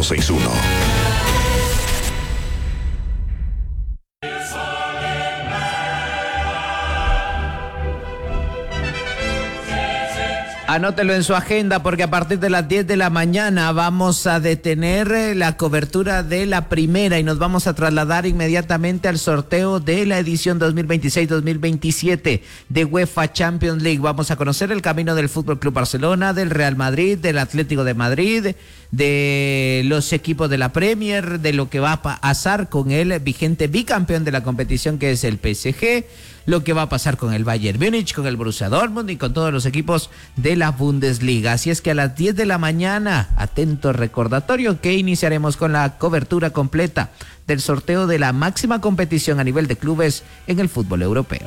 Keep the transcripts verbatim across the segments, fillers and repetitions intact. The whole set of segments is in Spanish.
ciento seis punto uno. Anótelo en su agenda porque a partir de las diez de la mañana vamos a detener la cobertura de la primera y nos vamos a trasladar inmediatamente al sorteo de la edición dos mil veintiséis dos mil veintisiete de UEFA Champions League. Vamos a conocer el camino del Fútbol Club Barcelona, del Real Madrid, del Atlético de Madrid, de los equipos de la Premier, de lo que va a pasar con el vigente bicampeón de la competición que es el P S G, lo que va a pasar con el Bayern Múnich, con el Borussia Dortmund y con todos los equipos de la Bundesliga. Así es que a las diez de la mañana, atento recordatorio que iniciaremos con la cobertura completa del sorteo de la máxima competición a nivel de clubes en el fútbol europeo.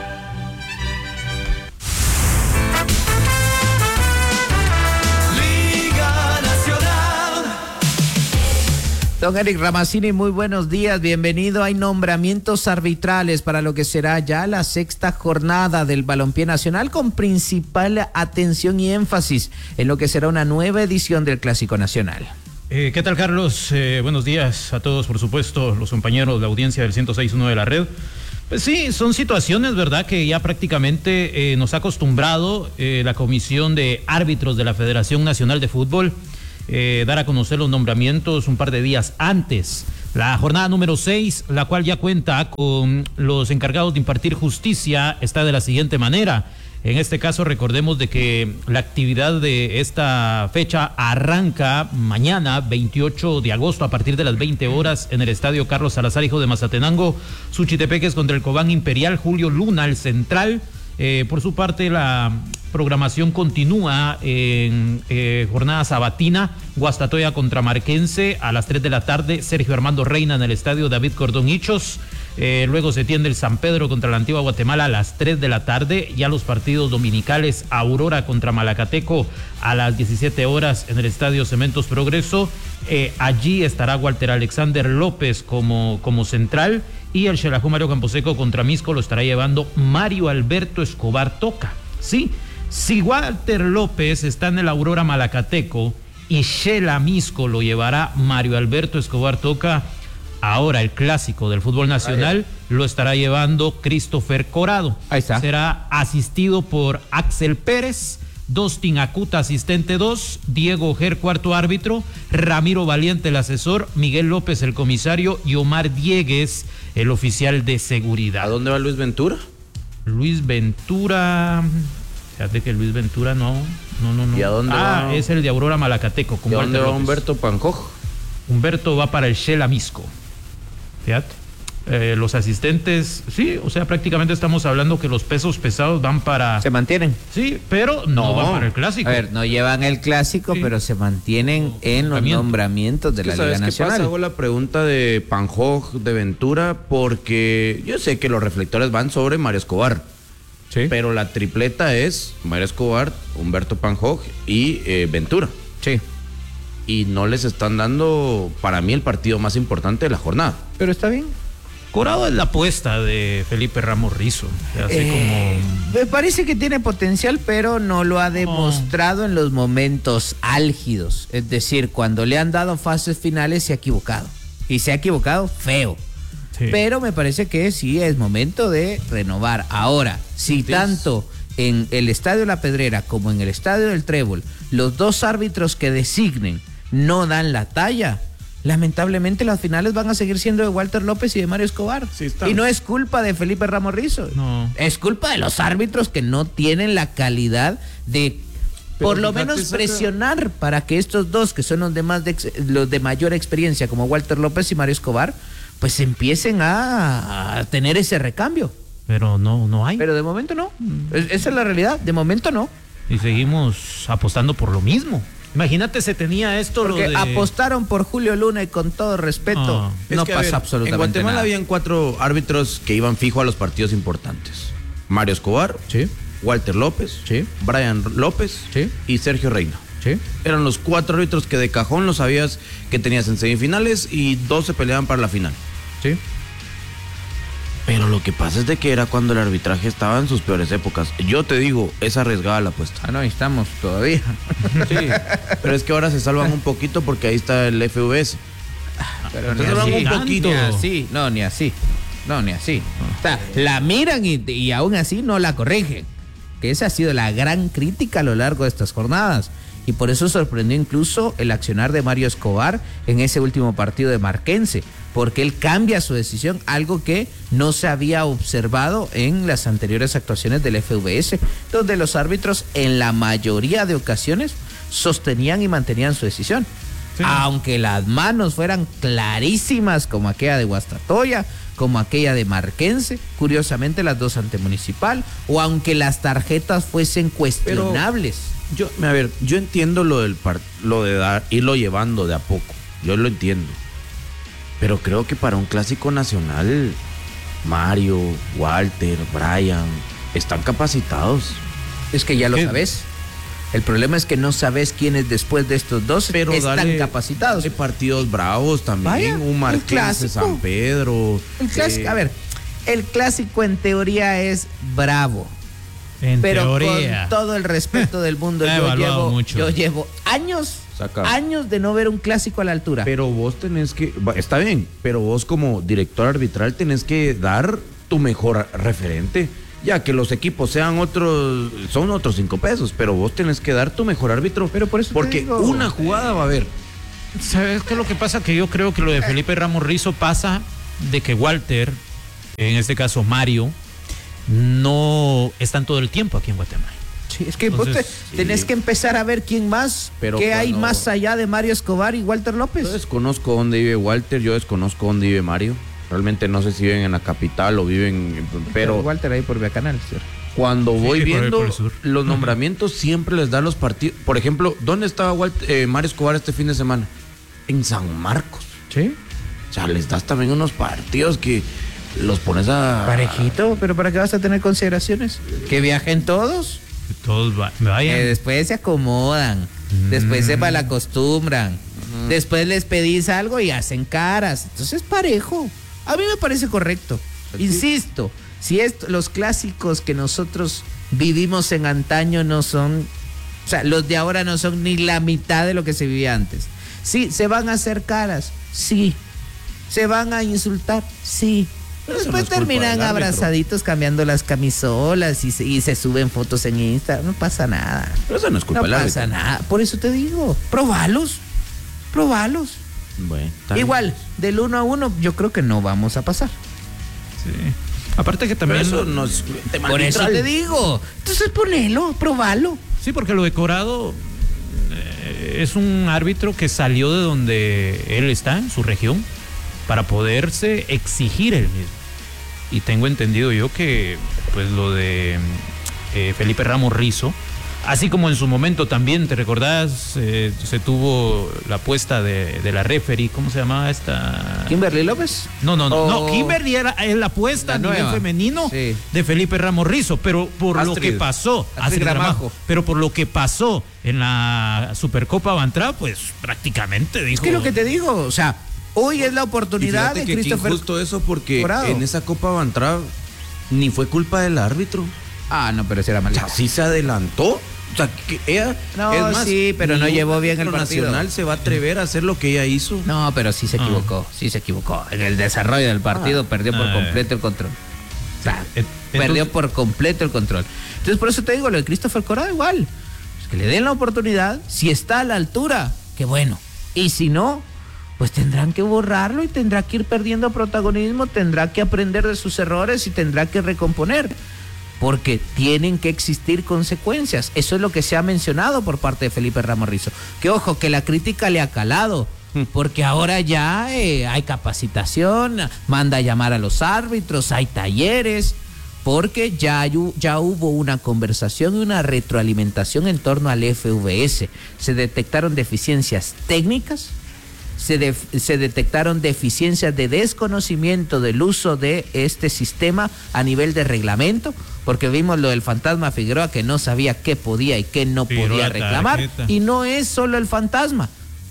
Don Eric Ramazzini, muy buenos días, bienvenido. Hay nombramientos arbitrales para lo que será ya la sexta jornada del balompié nacional, con principal atención y énfasis en lo que será una nueva edición del Clásico Nacional. Eh, ¿Qué tal, Carlos? Eh, buenos días a todos, por supuesto, los compañeros, la audiencia del ciento seis punto uno de la red. Pues sí, son situaciones, ¿verdad?, que ya prácticamente eh, nos ha acostumbrado eh, la Comisión de Árbitros de la Federación Nacional de Fútbol. Eh, dar a conocer los nombramientos un par de días antes. La jornada número seis, la cual ya cuenta con los encargados de impartir justicia, está de la siguiente manera. En este caso, recordemos de que la actividad de esta fecha arranca mañana, veintiocho de agosto, a partir de las veinte horas, en el Estadio Carlos Salazar, hijo de Mazatenango. Suchitepeques contra el Cobán Imperial, Julio Luna, el central. Eh, por su parte, la programación continúa en eh, jornada sabatina. Guastatoya contra Marquense a las tres de la tarde, Sergio Armando Reina en el estadio David Cordón Hichos. Eh, luego se tiende el San Pedro contra la Antigua Guatemala a las tres de la tarde. Ya los partidos dominicales, Aurora contra Malacateco a las diecisiete horas en el estadio Cementos Progreso. Eh, allí estará Walter Alexander López como, como central. Y el Xelajú Mario Camposeco contra Misco lo estará llevando Mario Alberto Escobar Toca. Sí, si Walter López está en el Aurora Malacateco y Xela Misco lo llevará Mario Alberto Escobar Toca, ahora el clásico del fútbol nacional lo estará llevando Christopher Corado. Ahí está. Será asistido por Axel Pérez, Dostin Acuta, asistente dos, Diego Ojer, cuarto árbitro, Ramiro Valiente, el asesor, Miguel López, el comisario, y Omar Diegues, el oficial de seguridad. ¿A dónde va Luis Ventura? Luis Ventura, fíjate que Luis Ventura no, no, no, no. ¿Y a dónde ah, va? Es el de Aurora Malacateco. ¿Y a dónde va Humberto Panjoj? Humberto va para el Xela Misco. Fíjate. Eh, los asistentes, sí, o sea, prácticamente estamos hablando que los pesos pesados van para... ¿Se mantienen? Sí, pero no, no van para el clásico. A ver, no llevan el clásico, sí, pero se mantienen no, en los nombramientos de la Liga Nacional. ¿Sabes qué pasa? Hago la pregunta de Panjoj, de Ventura, porque yo sé que los reflectores van sobre Mario Escobar. Sí. Pero la tripleta es Mario Escobar, Humberto Panjoj y eh, Ventura. Sí. Y no les están dando, para mí, el partido más importante de la jornada. Pero está bien. Corado es la apuesta de Felipe Ramos Rizo. Así eh, como... Me parece que tiene potencial, pero no lo ha demostrado oh. en los momentos álgidos. Es decir, cuando le han dado fases finales se ha equivocado. Y se ha equivocado feo. Sí. Pero me parece que sí es momento de renovar. Ahora, si ¿Entiendes? tanto en el Estadio La Pedrera como en el Estadio del Trébol, los dos árbitros que designen no dan la talla, lamentablemente las finales van a seguir siendo de Walter López y de Mario Escobar. Sí, y no es culpa de Felipe Ramos Rizo. No. Es culpa de los árbitros que no tienen la calidad de, Pero por lo menos, presionar que... para que estos dos, que son los de, más de, los de mayor experiencia, como Walter López y Mario Escobar, pues empiecen a, a tener ese recambio. Pero no, no hay. Pero de momento no. Es, esa es la realidad. De momento no. Y seguimos apostando por lo mismo. Imagínate, se tenía esto. Porque lo de... apostaron por Julio Luna y con todo respeto, ah, no que, pasa ver, absolutamente nada. En Guatemala nada. habían cuatro árbitros que iban fijo a los partidos importantes. Mario Escobar, sí. Walter López, sí. Brian López, sí. y Sergio Reina. Sí. Eran los cuatro árbitros que de cajón lo sabías que tenías en semifinales y dos se peleaban para la final. Sí. Pero lo que pasa es de que era cuando el arbitraje estaba en sus peores épocas. Yo te digo, es arriesgada la apuesta. Ah, no, ahí estamos todavía. Sí, pero es que ahora se salvan un poquito porque ahí está el F V S. Pero Se salvan un poquito. Ni así, no, ni así. No, ni así. O sea, la miran y, y aún así no la corrigen. Que esa ha sido la gran crítica a lo largo de estas jornadas. Y por eso sorprendió incluso el accionar de Mario Escobar en ese último partido de Marquense, porque él cambia su decisión, algo que no se había observado en las anteriores actuaciones del F V S, donde los árbitros en la mayoría de ocasiones sostenían y mantenían su decisión. Sí. Aunque las manos fueran clarísimas, como aquella de Guastatoya, como aquella de Marquense, curiosamente las dos ante Municipal, o aunque las tarjetas fuesen cuestionables. Pero yo, a ver, yo entiendo lo del par, lo de dar, irlo llevando de a poco, yo lo entiendo. Pero creo que para un clásico nacional, Mario, Walter, Brian, están capacitados. Es que ya lo ¿Qué? sabes. El problema es que no sabes quiénes después de estos dos pero están dale, capacitados. Hay partidos bravos también, Vaya, un Marquense, San Pedro. El clásico, eh, a ver, el clásico en teoría es bravo. En pero teoría. con todo el respeto del mundo, He yo evaluado llevo, mucho. yo llevo años, Saca. años de no ver un clásico a la altura. Pero vos tenés que, está bien, pero vos como director arbitral tenés que dar tu mejor referente. Ya que los equipos sean otros, son otros cinco pesos, pero vos tenés que dar tu mejor árbitro. Pero por eso te porque digo. una jugada va a haber. ¿Sabes qué es lo que pasa? Que yo creo que lo de Felipe Ramos Rizo pasa de que Walter, en este caso Mario, no están todo el tiempo aquí en Guatemala. Sí, es que Entonces, vos te, tenés sí. que empezar a ver quién más, Pero qué hay cuando- más allá de Mario Escobar y Walter López. Yo desconozco dónde vive Walter, yo desconozco dónde vive Mario. Realmente no sé si viven en la capital o viven, pero Walter ahí por Vía Canal, ¿sí? cuando voy por ahí, viendo por el sur. los nombramientos siempre les da los partidos. Por ejemplo, ¿dónde estaba Walter, eh, Mario Escobar este fin de semana? En San Marcos. Sí. O sea, les das también unos partidos que los pones a... Parejito, pero ¿para qué vas a tener consideraciones? Que viajen todos, Que todos va- vayan. que después se acomodan, después se malacostumbran, después les pedís algo y hacen caras. Entonces parejo. A mí me parece correcto. Insisto, si esto, los clásicos que nosotros vivimos en antaño no son, o sea, los de ahora no son ni la mitad de lo que se vivía antes. Sí, se van a hacer caras, sí. Se van a insultar, sí. Pero Eso no después es culpa terminan del árbitro. abrazaditos cambiando las camisolas y se, y se suben fotos en Instagram. No pasa nada. Pero eso no es culpa No del árbitro. pasa nada. Por eso te digo, probalos. Probalos. Bueno, está Igual, bien. del uno a uno, yo creo que no vamos a pasar. Sí. Aparte que Pero también... eso no es tema Por eso arbitral. te digo. Entonces ponelo, probalo. Sí, porque lo de Corado eh, es un árbitro que salió de donde él está, en su región, para poderse exigir él mismo. Y tengo entendido yo que pues lo de eh, Felipe Ramos Rizo, así como en su momento también, ¿te recordás? Eh, se tuvo la apuesta de, de la referee, ¿cómo se llamaba esta? Kimberly López. No, no, no, O- no, Kimberly era es la apuesta La a nivel nueva. femenino Sí. de Felipe Ramos Rizo, pero por lo Astrid. que pasó, Astrid Astrid Gramajo. Gramajo, pero por lo que pasó en la Supercopa Bantra, pues prácticamente dijo... Es que lo que te digo, o sea, hoy es la Y oportunidad fíjate de que qué Christopher. injusto eso porque Corado. en esa Copa Bantra ni fue culpa del árbitro. Ah, no, pero ese era O mal. sea, sí se adelantó. O sea, que ella... No, es más, sí, pero no ningún llevó bien el árbitro partido. nacional se va a atrever a hacer lo que ella hizo. No, pero sí se Ah. equivocó, sí se equivocó. En el desarrollo del partido Ah. perdió por Ah. completo el control. O sea, Et- perdió entonces- por completo el control. Entonces, por eso te digo, lo de Christopher Corado igual. Pues que le den la oportunidad, si está a la altura, qué bueno. Y si no, pues tendrán que borrarlo y tendrá que ir perdiendo protagonismo, tendrá que aprender de sus errores y tendrá que recomponer. Porque tienen que existir consecuencias. Eso es lo que se ha mencionado por parte de Felipe Ramos Rizo. Que ojo, que la crítica le ha calado. Porque ahora ya eh, hay capacitación, manda a llamar a los árbitros, hay talleres, porque ya, hay, ya hubo una conversación y una retroalimentación en torno al F V S. Se detectaron deficiencias técnicas, se, de, se detectaron deficiencias de desconocimiento del uso de este sistema a nivel de reglamento, porque vimos lo del fantasma Figueroa que no sabía qué podía y qué no Tiró podía la reclamar. tarjeta. Y no es solo el fantasma.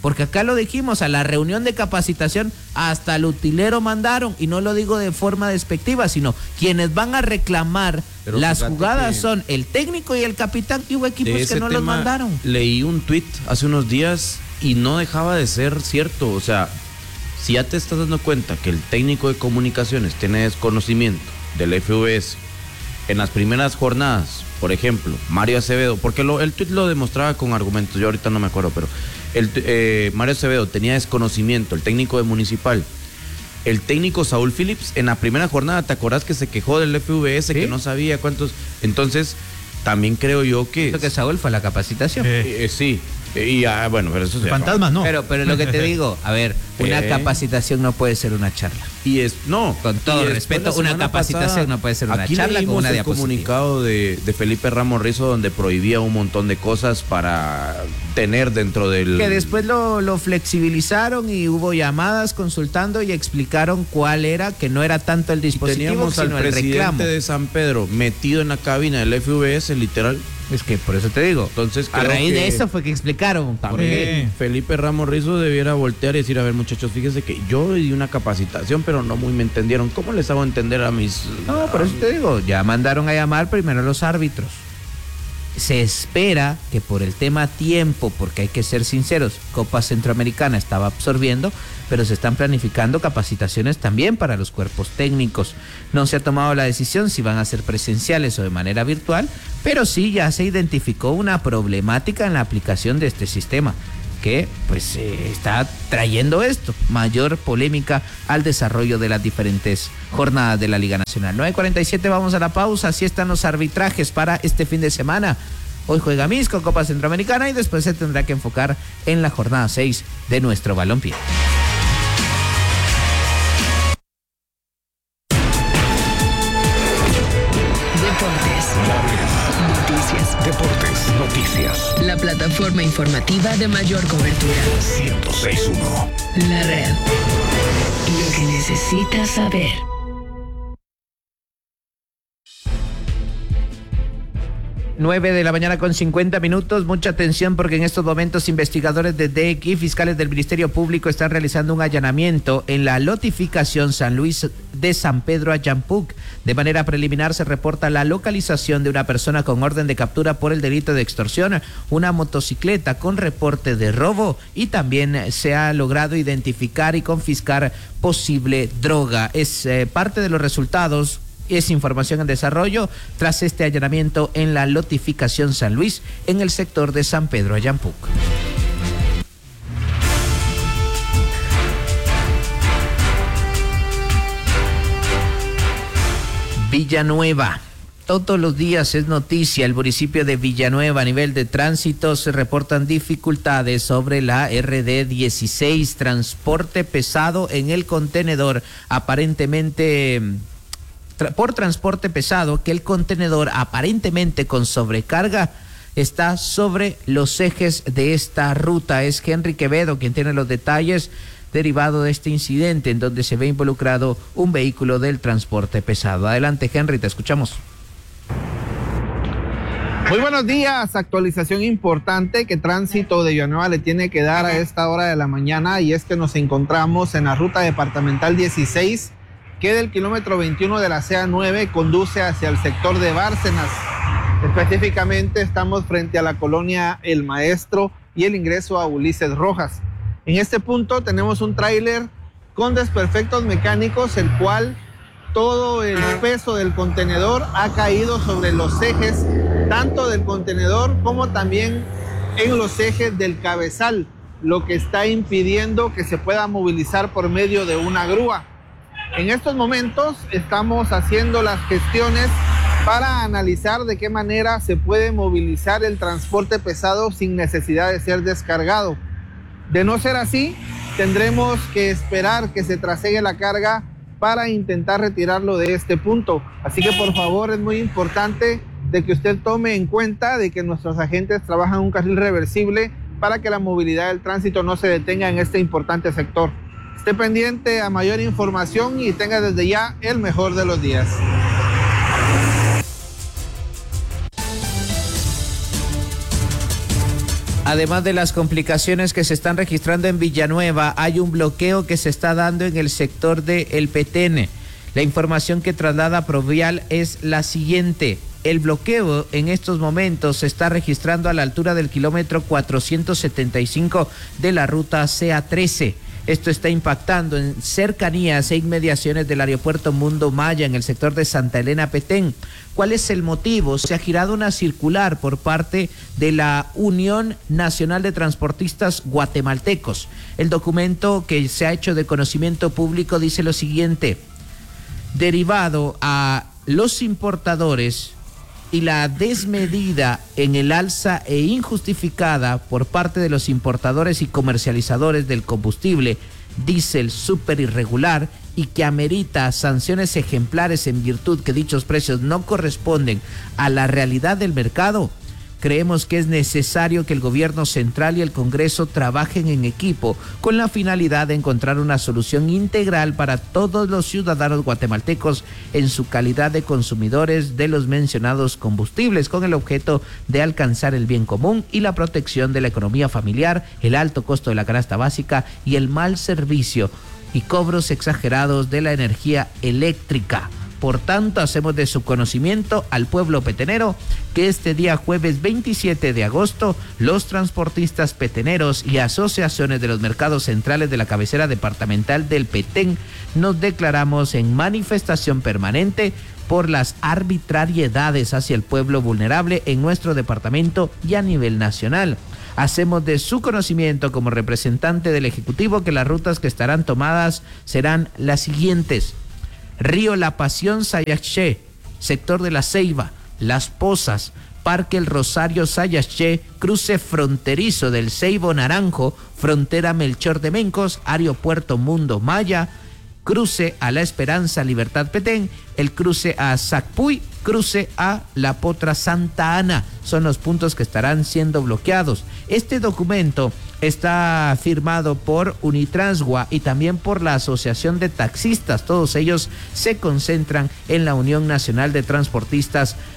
Porque acá lo dijimos, a la reunión de capacitación hasta el utilero mandaron, y no lo digo de forma despectiva, sino quienes van a reclamar Pero las jugadas son el técnico y el capitán, y hubo equipos que no los mandaron. Leí un tuit hace unos días y no dejaba de ser cierto. O sea, si ya te estás dando cuenta que el técnico de comunicaciones tiene desconocimiento del F V S en las primeras jornadas, por ejemplo, Mario Acevedo, porque lo, el tuit lo demostraba con argumentos, yo ahorita no me acuerdo, pero el, eh, Mario Acevedo tenía desconocimiento, el técnico de Municipal. El técnico Saúl Phillips, en la primera jornada, ¿te acordás que se quejó del F V S, ¿sí? Que no sabía cuántos? Entonces, también creo yo que... Creo que Saúl fue a la capacitación. Eh, eh, sí. Y ah, bueno, pero eso es fantasmas, no. Pero, pero lo que te digo, a ver, una eh, capacitación no puede ser una charla. Y es, no. Con todo respeto, una capacitación pasada, no puede ser una charla con una el diapositiva. Comunicado de, de Felipe Ramos Rizo, donde prohibía un montón de cosas para tener dentro del... Que después lo, lo flexibilizaron y hubo llamadas consultando y explicaron cuál era, que no era tanto el dispositivo, teníamos sino al el reclamo. presidente de San Pedro metido en la cabina del F V S, literal. Es que por eso te digo. Entonces, a raíz de eso fue que explicaron. También Felipe Ramos Rizo debiera voltear y decir, a ver, muchachos, fíjense que yo di una capacitación, pero no muy me entendieron. ¿Cómo les hago entender a mis...? No, por eso te digo, ya mandaron a llamar primero a los árbitros. Se espera que por el tema tiempo, porque hay que ser sinceros, Copa Centroamericana estaba absorbiendo, pero se están planificando capacitaciones también para los cuerpos técnicos. No se ha tomado la decisión si van a ser presenciales o de manera virtual, pero sí ya se identificó una problemática en la aplicación de este sistema, que pues eh, está trayendo esto, mayor polémica al desarrollo de las diferentes jornadas de la Liga Nacional. nueve cuarenta y siete, vamos a la pausa. Así están los arbitrajes para este fin de semana. Hoy juega Misco, Copa Centroamericana, y después se tendrá que enfocar en la jornada seis de nuestro balompié. Deportes, noticias. La plataforma informativa de mayor cobertura. ciento seis punto uno. La red. Lo que necesitas saber. nueve de la mañana con cincuenta minutos. Mucha atención, porque en estos momentos investigadores de D E C y fiscales del Ministerio Público están realizando un allanamiento en la lotificación San Luis de San Pedro a Yampuc. De manera preliminar se reporta la localización de una persona con orden de captura por el delito de extorsión, una motocicleta con reporte de robo, y también se ha logrado identificar y confiscar posible droga. Es eh, parte de los resultados. Es información en desarrollo tras este allanamiento en la lotificación San Luis, en el sector de San Pedro Ayampuc. Villanueva. Todos los días es noticia. El municipio de Villanueva, a nivel de tránsito, se reportan dificultades sobre la R D dieciséis, transporte pesado en el contenedor, aparentemente... por transporte pesado, que el contenedor aparentemente con sobrecarga está sobre los ejes de esta ruta. Es Henry Quevedo quien tiene los detalles derivado de este incidente en donde se ve involucrado un vehículo del transporte pesado. Adelante, Henry, te escuchamos. Muy buenos días. Actualización importante que Tránsito de Villanueva le tiene que dar a esta hora de la mañana, y es que nos encontramos en la ruta departamental dieciséis, que del kilómetro veintiuno de la C A nueve conduce hacia el sector de Bárcenas. Específicamente estamos frente a la colonia El Maestro y el ingreso a Ulises Rojas. En este punto tenemos un tráiler con desperfectos mecánicos, el cual todo el peso del contenedor ha caído sobre los ejes, tanto del contenedor como también en los ejes del cabezal, lo que está impidiendo que se pueda movilizar por medio de una grúa. En estos momentos estamos haciendo las gestiones para analizar de qué manera se puede movilizar el transporte pesado sin necesidad de ser descargado. De no ser así, tendremos que esperar que se trasegue la carga para intentar retirarlo de este punto. Así que por favor, es muy importante de que usted tome en cuenta de que nuestros agentes trabajan en un carril reversible para que la movilidad del tránsito no se detenga en este importante sector. Esté pendiente a mayor información y tenga desde ya el mejor de los días. Además de las complicaciones que se están registrando en Villanueva, hay un bloqueo que se está dando en el sector de El Petén. La información que traslada Provial es la siguiente. El bloqueo en estos momentos se está registrando a la altura del kilómetro cuatrocientos setenta y cinco de la ruta C A trece. Esto está impactando en cercanías e inmediaciones del aeropuerto Mundo Maya en el sector de Santa Elena Petén. ¿Cuál es el motivo? Se ha girado una circular por parte de la Unión Nacional de Transportistas Guatemaltecos. El documento que se ha hecho de conocimiento público dice lo siguiente: derivado a los importadores y la desmedida en el alza e injustificada por parte de los importadores y comercializadores del combustible diésel súper irregular y que amerita sanciones ejemplares en virtud que dichos precios no corresponden a la realidad del mercado, creemos que es necesario que el gobierno central y el Congreso trabajen en equipo con la finalidad de encontrar una solución integral para todos los ciudadanos guatemaltecos en su calidad de consumidores de los mencionados combustibles, con el objeto de alcanzar el bien común y la protección de la economía familiar, el alto costo de la canasta básica y el mal servicio y cobros exagerados de la energía eléctrica. Por tanto, hacemos de su conocimiento al pueblo petenero que este día jueves veintisiete de agosto, los transportistas peteneros y asociaciones de los mercados centrales de la cabecera departamental del Petén nos declaramos en manifestación permanente por las arbitrariedades hacia el pueblo vulnerable en nuestro departamento y a nivel nacional. Hacemos de su conocimiento como representante del Ejecutivo que las rutas que estarán tomadas serán las siguientes: Río La Pasión, Sayaché, sector de La Ceiba, Las Pozas, Parque El Rosario, Sayaché, cruce fronterizo del Ceibo Naranjo, frontera Melchor de Mencos, aeropuerto Mundo Maya, cruce a La Esperanza, Libertad Petén, el cruce a Sacpuy, cruce a La Potra, Santa Ana. Son los puntos que estarán siendo bloqueados. Este documento está firmado por Unitransgua y también por la Asociación de Taxistas. Todos ellos se concentran en la Unión Nacional de Transportistas